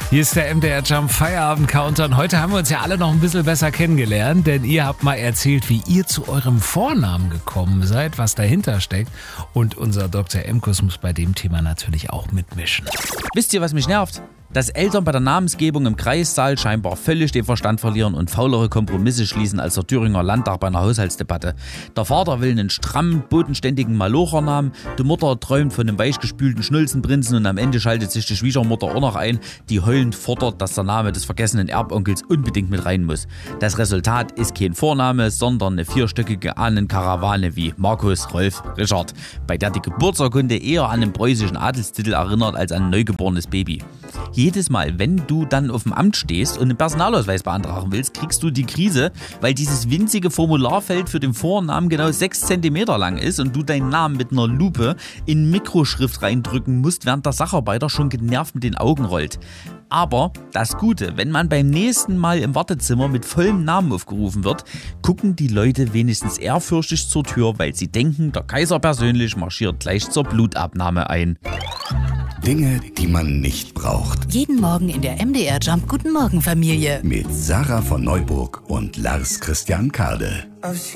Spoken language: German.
Hier ist der MDR Jump Feierabend Countdown. Heute haben wir uns ja alle noch ein bisschen besser kennengelernt, denn ihr habt mal erzählt, wie ihr zu eurem Vornamen gekommen seid, was dahinter steckt. Und unser Dr. Emkus muss bei dem Thema natürlich auch mitmischen. Wisst ihr, was mich nervt? Dass Eltern bei der Namensgebung im Kreissaal scheinbar völlig den Verstand verlieren und faulere Kompromisse schließen als der Thüringer Landtag bei einer Haushaltsdebatte. Der Vater will einen strammen, bodenständigen Malochernamen, die Mutter träumt von einem weichgespülten Schnulzenprinzen und am Ende schaltet sich die Schwiegermutter auch noch ein, die heulend fordert, dass der Name des vergessenen Erbonkels unbedingt mit rein muss. Das Resultat ist kein Vorname, sondern eine vierstöckige Ahnenkarawane wie Markus, Rolf, Richard, bei der die Geburtsurkunde eher an einen preußischen Adelstitel erinnert als an ein neugeborenes Baby. Jedes Mal, wenn du dann auf dem Amt stehst und einen Personalausweis beantragen willst, kriegst du die Krise, weil dieses winzige Formularfeld für den Vornamen genau 6 cm lang ist und du deinen Namen mit einer Lupe in Mikroschrift reindrücken musst, während der Sacharbeiter schon genervt mit den Augen rollt. Aber das Gute, wenn man beim nächsten Mal im Wartezimmer mit vollem Namen aufgerufen wird, gucken die Leute wenigstens ehrfürchtig zur Tür, weil sie denken, der Kaiser persönlich marschiert gleich zur Blutabnahme ein. Dinge, die man nicht braucht. Jeden Morgen in der MDR Jump Guten Morgen Familie. Mit Sarah von Neuburg und Lars Christian Kade.